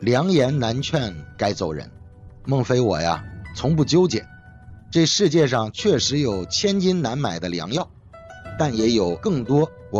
良言难劝该走人。孟非我呀，从不纠结。这世界上确实有千金难买的良药，但也有更多